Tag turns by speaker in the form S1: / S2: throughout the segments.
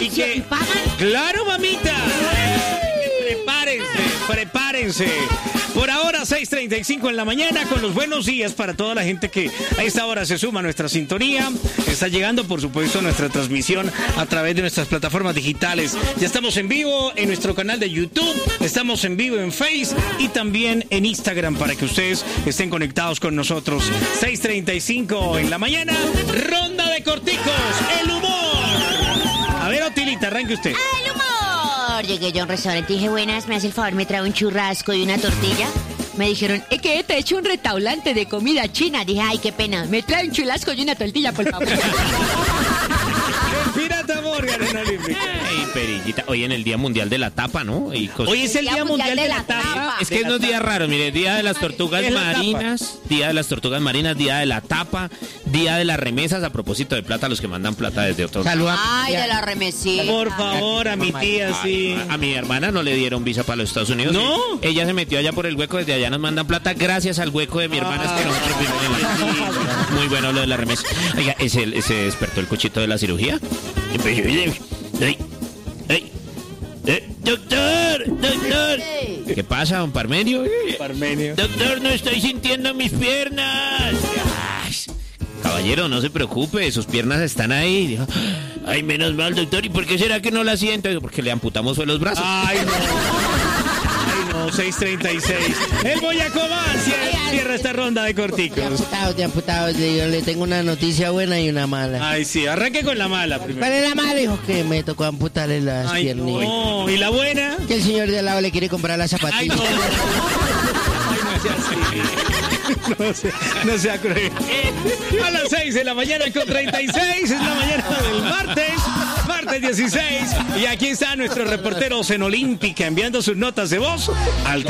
S1: ¿Y pagan?
S2: ¡Claro, mamita! Prepárense. Por ahora, 6:35 en la mañana, con los buenos días para toda la gente que a esta hora se suma a nuestra sintonía. Está llegando, por supuesto, nuestra transmisión a través de nuestras plataformas digitales. Ya estamos en vivo en nuestro canal de YouTube, estamos en vivo en Face y también en Instagram para que ustedes estén conectados con nosotros. 6:35 en la mañana, ronda de corticos, el humor. A ver, Otilita, arranque usted.
S1: ¡El humor! Llegué yo a un restaurante y dije, buenas, ¿me hace el favor, me trae un churrasco y una tortilla? Me dijeron, es que te he hecho un restaurante de comida china. Dije, ay, qué pena, me trae un churrasco y una tortilla, por favor.
S2: Pirata Morgan en Olímpica.
S3: Ay, perillita. Hoy en el Día Mundial de la Tapa, ¿no?
S2: Hoy es el Día Mundial de la Tapa.
S3: Es que es unos días raros, mire, Día de las Tortugas Marinas, Día de las Tortugas Marinas, Día de la Tapa, Día de las Remesas, a propósito de plata, los que mandan plata desde otro lado.
S1: Ay, de la remesita.
S2: Por favor, a mi tía, sí.
S3: A mi hermana no le dieron visa para los Estados Unidos.
S2: ¿No?
S3: Ella se metió allá por el hueco, desde allá nos mandan plata gracias al hueco de mi hermana. Es que nosotros vivimos muy bueno lo de la remesa. Oiga, ¿se despertó el cochito de la cirugía? Doctor. ¿Qué pasa, don Parmenio? Doctor, no estoy sintiendo mis piernas. Ay, caballero, no se preocupe, sus piernas están ahí. Ay, menos mal, doctor. ¿Y por qué será que no la siento? Porque le amputamos fue los brazos.
S2: Ay, no, 6:36. El Boyacomán cierra esta ronda de corticos.
S4: De amputados. Yo le tengo una noticia buena y una mala.
S2: Ay, sí, arranque con la mala primero.
S4: ¿Cuál es la mala, hijo? Que me tocó amputarle las piernitas.
S2: No. ¿Y la buena?
S4: Que el señor de al lado le quiere comprar las zapatillas.
S2: No sea cruel. A las 6 de la mañana con 36, es la mañana del martes 16. Y aquí están nuestros reporteros en Olímpica enviando sus notas de voz al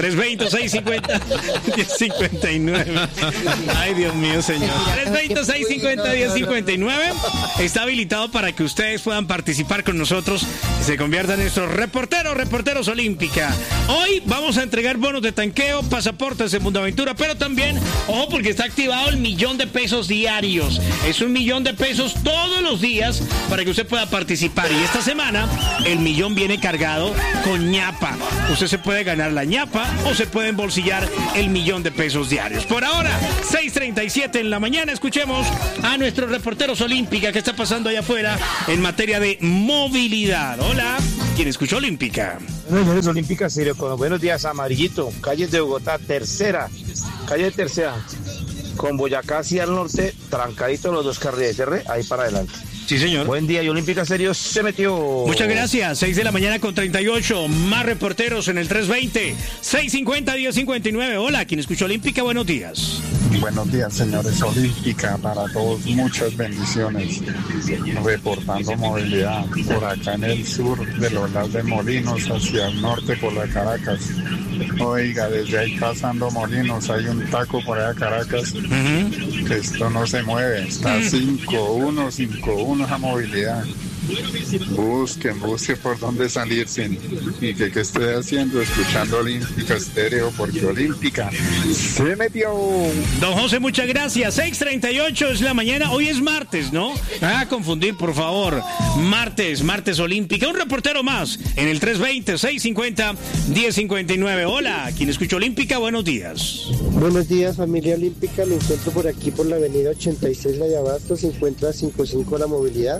S2: 320-650-1059. Ay, Dios mío, señor. 320-650-1059 está habilitado para que ustedes puedan participar con nosotros y se conviertan en nuestros reporteros Olímpica. Hoy vamos a entregar bonos de tanqueo, pasaportes de Mundoaventura, pero también, ojo, porque está activado el $1,000,000 diarios. Es $1,000,000 todos los días para que usted pueda participar. Y esta semana el millón viene cargado con ñapa. Usted se puede ganar la ñapa o se puede embolsillar el $1,000,000 diarios. Por ahora, 6:37 en la mañana, escuchemos a nuestros reporteros Olímpica. ¿Qué está pasando allá afuera en materia de movilidad? Hola, ¿quién escuchó Olímpica?
S5: Señores Olímpica, serio, con buenos días, Amarillito, calles de Bogotá, calle tercera, con Boyacá hacia el norte, trancadito los dos carriles, ahí para adelante.
S2: Sí, señor.
S5: Buen día, y Olímpica Serio se metió.
S2: Muchas gracias. 6 de la mañana con 38. Más reporteros en el 320-650-1059. Hola, ¿quién escuchó Olímpica? Buenos días.
S6: Buenos días, señores Olímpica, para todos muchas bendiciones. Reportando movilidad por acá en el sur de los lados de Molinos hacia el norte por la Caracas. Oiga, desde ahí pasando Molinos hay un taco por allá Caracas. Que esto no se mueve, está 5-1 esa movilidad. Busquen por dónde salirse. Y que estoy haciendo, escuchando Olímpica Estéreo, porque Olímpica se metió.
S2: Don José, muchas gracias. 6:38 es la mañana. Hoy es martes, ¿no? A confundir, por favor. Martes Olímpica. Un reportero más en el 320-650-1059. Hola, ¿quién escucha Olímpica? Buenos días.
S7: Buenos días, familia Olímpica. Me encuentro por aquí por la avenida 86, La de Abasto. Se encuentra 55 la movilidad.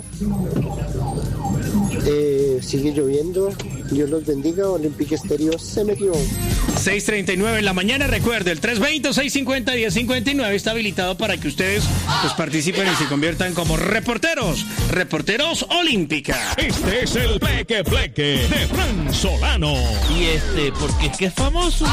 S7: Sigue lloviendo. Dios los bendiga. Olímpica Estéreo se metió.
S2: 6:39 en la mañana. Recuerde, el 320-650-1059 está habilitado para que ustedes pues participen y se conviertan como reporteros Olímpica.
S8: Este es el Pleque de Fran Solano.
S3: Y porque es que es famoso.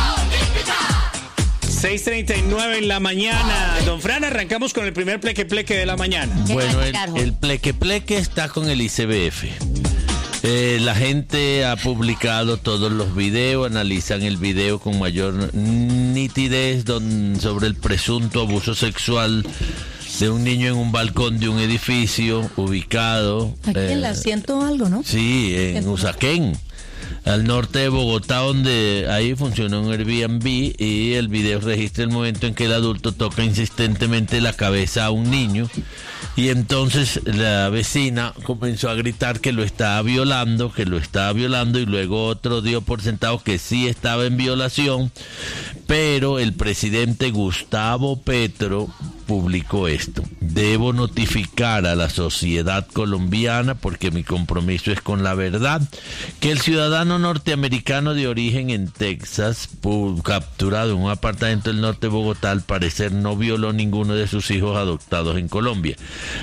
S2: 6:39 en la mañana. Don Fran, arrancamos con el primer pleque de la mañana.
S9: Bueno, el pleque está con el ICBF. La gente ha publicado todos los videos, analizan el video con mayor nitidez sobre el presunto abuso sexual de un niño en un balcón de un edificio ubicado...
S10: Aquí en la 100 algo, ¿no?
S9: Sí, en Usaquén. al norte de Bogotá, donde ahí funciona un Airbnb, y el video registra el momento en que el adulto toca insistentemente la cabeza a un niño, y entonces la vecina comenzó a gritar que lo estaba violando, y luego otro dio por sentado que sí estaba en violación, pero el presidente Gustavo Petro publicó esto: debo notificar a la sociedad colombiana, porque mi compromiso es con la verdad, que el ciudadano norteamericano de origen en Texas, capturado en un apartamento del norte de Bogotá, al parecer no violó ninguno de sus hijos adoptados en Colombia.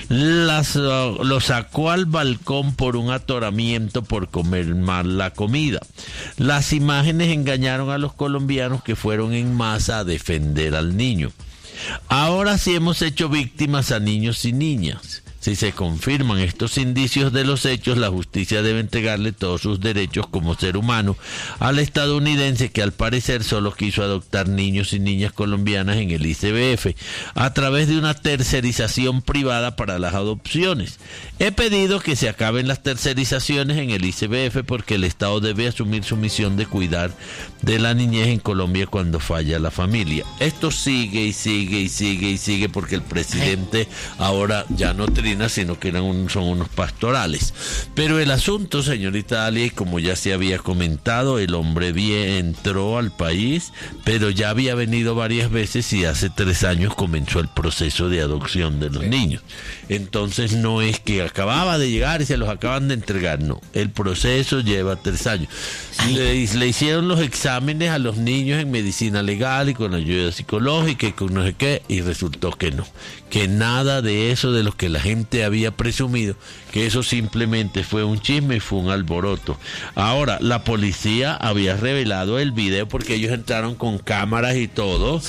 S9: Lo sacó al balcón por un atoramiento por comer mal la comida. Las imágenes engañaron a los colombianos, que fueron en masa a defender al niño. Ahora sí hemos hecho víctimas a niños y niñas. Si se confirman estos indicios de los hechos, la justicia debe entregarle todos sus derechos como ser humano al estadounidense, que al parecer solo quiso adoptar niños y niñas colombianas en el ICBF a través de una tercerización privada para las adopciones. He pedido que se acaben las tercerizaciones en el ICBF, porque el Estado debe asumir su misión de cuidar de la niñez en Colombia cuando falla la familia. Esto sigue y sigue y sigue y sigue, porque el presidente ahora ya no trina, sino que son unos pastorales. Pero el asunto, señorita Dalia, y como ya se había comentado, el hombre entró al país, pero ya había venido varias veces, y hace 3 años comenzó el proceso de adopción de los niños. Entonces no es que acababa de llegar y se los acaban de entregar, no, el proceso lleva 3 años. Le hicieron los exámenes a los niños en medicina legal y con ayuda psicológica y con no sé qué, y resultó que no, que nada de eso de lo que la gente había presumido, que eso simplemente fue un chisme y fue un alboroto. Ahora, la policía había revelado el video, porque ellos entraron con cámaras y todo.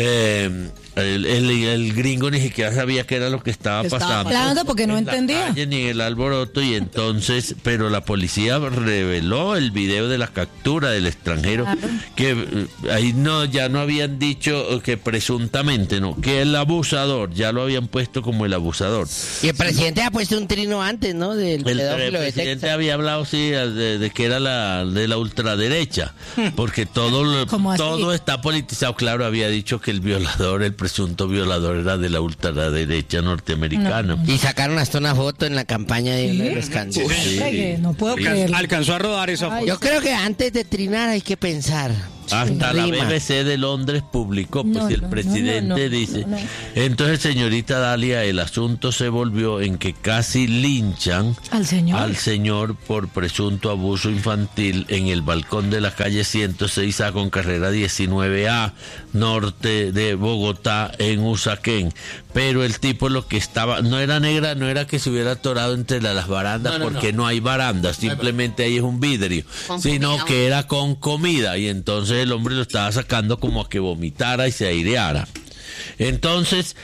S9: El gringo ni siquiera sabía qué era lo que estaba pasando.
S10: Hablando porque no entendía.
S9: Ni en el alboroto, y entonces, pero la policía reveló el video de la captura del extranjero, claro, que ahí ya no habían dicho que presuntamente, no, que el abusador, ya lo habían puesto como el abusador.
S4: Y el presidente ha puesto un trino antes, ¿no? El
S9: presidente había hablado, sí, de que era de la ultraderecha, porque todo está politizado. Claro, había dicho que el presunto violador era de la ultraderecha norteamericana.
S4: No. Y sacaron hasta una foto en la campaña de los candidatos.
S10: Sí. No puedo creerlo.
S2: Alcanzó a rodar esa foto.
S4: Yo creo que antes de trinar hay que pensar.
S9: Hasta la BBC de Londres publicó, pues el presidente dice. No. Entonces, señorita Dalia, el asunto se volvió en que casi linchan al señor por presunto abuso infantil en el balcón de la calle 106A con carrera 19A, norte de Bogotá, en Usaquén. Pero el tipo lo que estaba, no era negra, no era que se hubiera atorado entre las barandas, porque no hay barandas, simplemente ahí es un vidrio, sino que era con comida, y entonces el hombre lo estaba sacando como a que vomitara y se aireara. Entonces,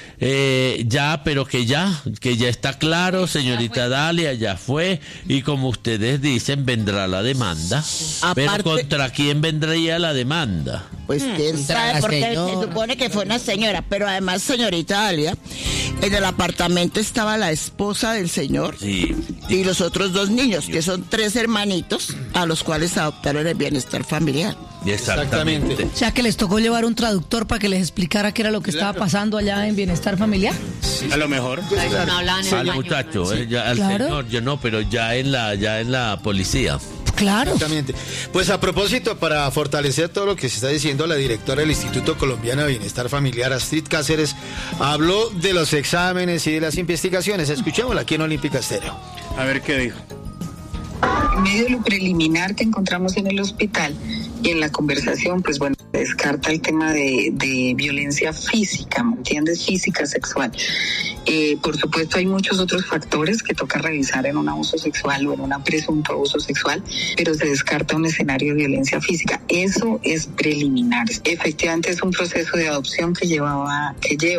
S9: pero que ya está claro, señorita Dalia, ya fue, y como ustedes dicen, vendrá la demanda. Pero ¿contra quién vendría la demanda?
S11: Pues quién sabe, porque se supone que fue una señora, pero además, señorita Dalia, en el apartamento estaba la esposa del señor, sí, y los otros 2 niños, que son 3 hermanitos, a los cuales adoptaron el bienestar familiar.
S9: Exactamente.
S10: O sea, que les tocó llevar un traductor para que les explicara qué era lo que estaba pasando allá en bienestar familiar.
S2: Sí. A lo mejor.
S9: Al muchacho, al señor, yo no, pero ya en la policía.
S10: Claro.
S12: Exactamente. Pues a propósito, para fortalecer todo lo que se está diciendo, la directora del Instituto Colombiano de Bienestar Familiar, Astrid Cáceres, habló de los exámenes y de las investigaciones. Escuchémosla aquí en Olímpica Estéreo.
S2: A ver qué dijo.
S13: En medio de lo preliminar que encontramos en el hospital y en la conversación, pues bueno, descarta el tema de violencia física, ¿me entiendes? Física, sexual. Por supuesto, hay muchos otros factores que toca revisar en un abuso sexual o en un presunto abuso sexual, pero se descarta un escenario de violencia física. Eso es preliminar. Efectivamente, es un proceso de adopción que lleva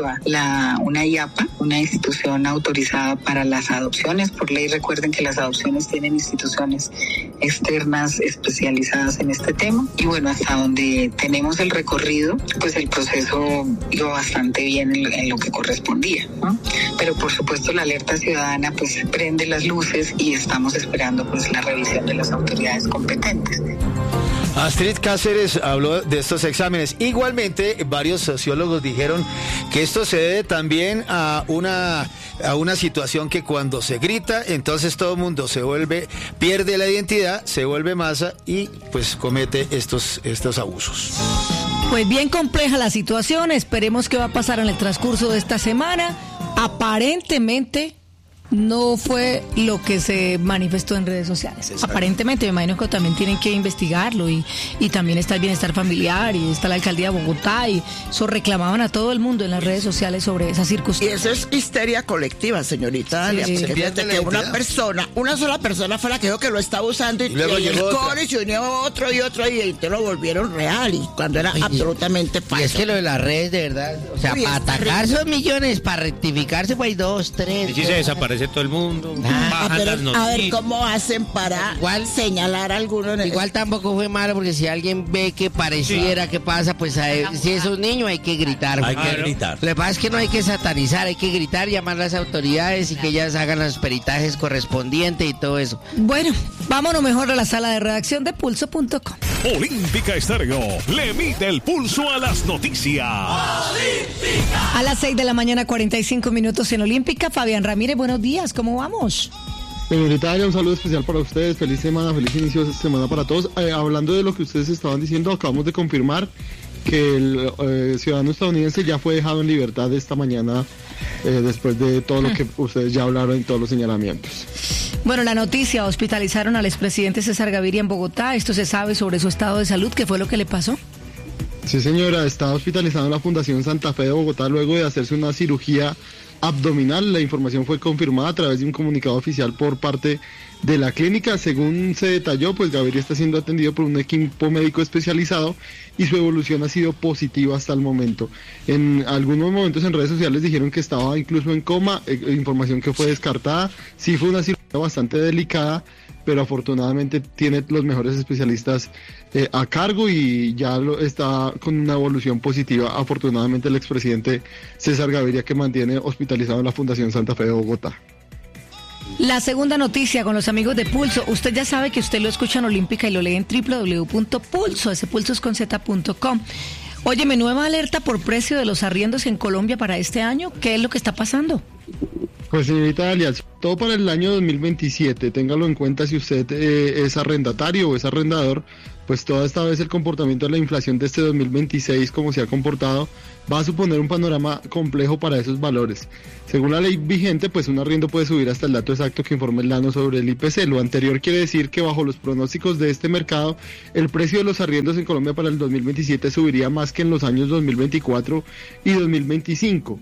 S13: una IAPA, una institución autorizada para las adopciones. Por ley, recuerden que las adopciones tienen instituciones externas especializadas en este tema. Y bueno, hasta donde tenemos el recorrido, pues el proceso iba bastante bien en lo que correspondía, ¿no? Pero por supuesto la alerta ciudadana pues prende las luces y estamos esperando pues la revisión de las autoridades competentes.
S12: Astrid Cáceres habló de estos exámenes. Igualmente, varios sociólogos dijeron que esto se debe también a una situación que cuando se grita, entonces todo el mundo pierde la identidad, se vuelve masa y pues comete estos abusos.
S10: Pues bien compleja la situación, esperemos qué va a pasar en el transcurso de esta semana. Aparentemente no fue lo que se manifestó en redes sociales. Exacto. Aparentemente, me imagino que también tienen que investigarlo y también está el bienestar familiar y está la alcaldía de Bogotá y eso reclamaban a todo el mundo en las redes sociales sobre esa circunstancia.
S11: Y eso es histeria colectiva, señorita Dalia,
S10: sí,
S11: porque fíjate que una sola persona fue la que dijo que lo estaba usando y luego llegó otro y se unió otro y te lo volvieron real y cuando era absolutamente falso.
S4: Y es que lo de las redes, de verdad, o sea, para atacar son millones, para rectificarse pues 2, 3.
S3: Y si se desaparece todo el mundo,
S11: bajan las noticias. A ver cómo hacen para señalar a alguno.
S4: Igual tampoco fue malo porque si alguien ve que pareciera que pasa, pues si es un niño hay que gritar.
S9: Hay que gritar.
S4: Lo que pasa es que no hay que satanizar, hay que gritar, llamar a las autoridades y que ellas hagan los peritajes correspondientes y todo eso.
S10: Bueno, vámonos mejor a la sala de redacción de pulso.com.
S8: Olímpica Estéreo le mide el pulso a las noticias.
S10: ¡Olímpica! A las 6 de la mañana, 45 minutos en Olímpica. Fabián Ramírez, buenos días, ¿cómo vamos?
S14: Señorita Dalia, un saludo especial para ustedes, feliz semana, feliz inicio de semana para todos. Hablando de lo que ustedes estaban diciendo, acabamos de confirmar que el ciudadano estadounidense ya fue dejado en libertad esta mañana después de todo lo que ustedes ya hablaron y todos los señalamientos.
S10: Bueno, la noticia, hospitalizaron al expresidente César Gaviria en Bogotá. ¿Esto se sabe sobre su estado de salud? ¿Qué fue lo que le pasó?
S14: Sí, señora, está hospitalizado en la Fundación Santa Fe de Bogotá luego de hacerse una cirugía abdominal. La información fue confirmada a través de un comunicado oficial por parte de la clínica. Según se detalló, pues Gaviria está siendo atendido por un equipo médico especializado y su evolución ha sido positiva hasta el momento. En algunos momentos en redes sociales dijeron que estaba incluso en coma, información que fue descartada. Sí fue una cirugía bastante delicada, pero afortunadamente tiene los mejores especialistas a cargo y ya está con una evolución positiva, afortunadamente, el expresidente César Gaviria, que mantiene hospitalizado en la Fundación Santa Fe de Bogotá.
S10: La segunda noticia con los amigos de Pulso. Usted ya sabe que usted lo escucha en Olímpica y lo lee en www.pulso, ese pulso es con z.com. Óyeme, nueva alerta por precio de los arriendos en Colombia para este año. ¿Qué es lo que está pasando?
S14: Pues señorita Dalia, todo para el año 2027, téngalo en cuenta si usted es arrendatario o es arrendador, pues toda esta vez el comportamiento de la inflación de este 2026, como se ha comportado, va a suponer un panorama complejo para esos valores. Según la ley vigente, pues un arriendo puede subir hasta el dato exacto que informe el DANO sobre el IPC. Lo anterior quiere decir que bajo los pronósticos de este mercado, el precio de los arriendos en Colombia para el 2027 subiría más que en los años 2024 y 2025.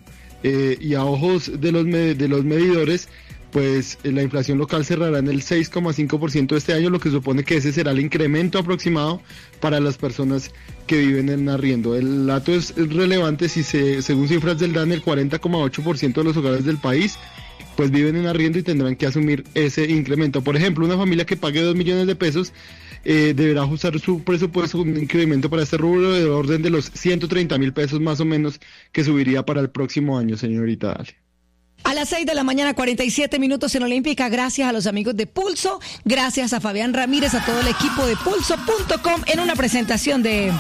S14: Y a ojos de los medidores, pues la inflación local cerrará en el 6,5% este año, lo que supone que ese será el incremento aproximado para las personas que viven en arriendo. El dato es relevante si según cifras del DAN, el 40,8% de los hogares del país pues viven en arriendo y tendrán que asumir ese incremento. Por ejemplo, una familia que pague 2 millones de pesos deberá ajustar su presupuesto con un incremento para este rubro de orden de los 130.000 pesos más o menos, que subiría para el próximo año, señorita Dalia.
S10: A las 6 de la mañana, 47 minutos en Olímpica. Gracias a los amigos de Pulso, gracias a Fabián Ramírez, a todo el equipo de Pulso.com en una presentación de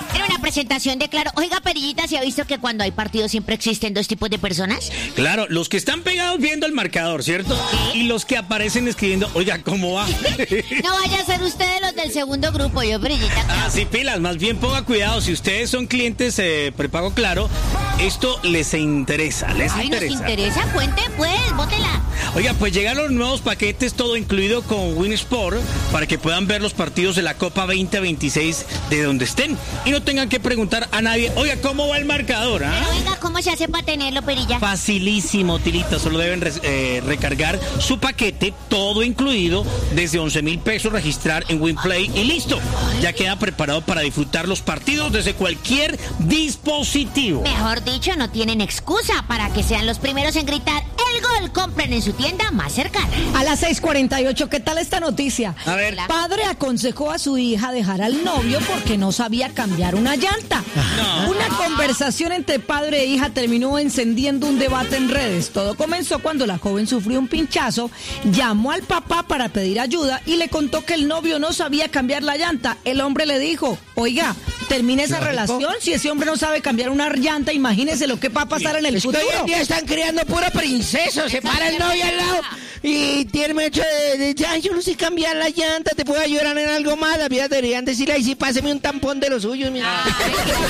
S1: Claro. Oiga, Perillita, ¿se ha visto que cuando hay partidos siempre existen dos tipos de personas?
S2: Claro, los que están pegados viendo el marcador, ¿cierto? ¿Sí? Y los que aparecen escribiendo, oiga, ¿cómo va?
S1: No vaya a ser ustedes los del segundo grupo, yo, Perillita.
S2: Ah, sí, pilas, más bien ponga cuidado. Si ustedes son clientes prepago Claro, esto les interesa, ¿les interesa?
S1: ¿Nos interesa? Cuente, pues, bótela.
S2: Oiga, pues llegaron los nuevos paquetes, todo incluido con Winsport, para que puedan ver los partidos de la Copa 2026 de donde estén y no tengan que preguntar a nadie, oiga, ¿cómo va el marcador?
S1: Pero oiga, ¿cómo se hace para tenerlo, Perilla?
S2: Facilísimo, Tilita, solo deben recargar su paquete, todo incluido, desde 11,000 pesos, registrar en WinPlay y listo. Ya queda preparado para disfrutar los partidos desde cualquier dispositivo.
S1: Mejor dicho, no tienen excusa para que sean los primeros en gritar el gol, compren en su tienda más cercana.
S10: A las 6:48, ¿qué tal esta noticia?
S2: A ver.
S10: Padre aconsejó a su hija dejar al novio porque no sabía cambiar una llanta.
S2: No.
S10: Una conversación entre padre e hija terminó encendiendo un debate en redes. Todo comenzó cuando la joven sufrió un pinchazo, llamó al papá para pedir ayuda y le contó que el novio no sabía cambiar la llanta. El hombre le dijo, oiga, termine esa relación. Si ese hombre no sabe cambiar una llanta, imagínese lo que va a pasar en el futuro.
S4: Hoy en día están criando puro princeso. Se para el novio al lado y tiene hecho de ay, yo no sé cambiar la llanta, te puedo ayudar en algo más. Las vías deberían decirle, ay, sí, páseme un tampón de los suyos. Mira.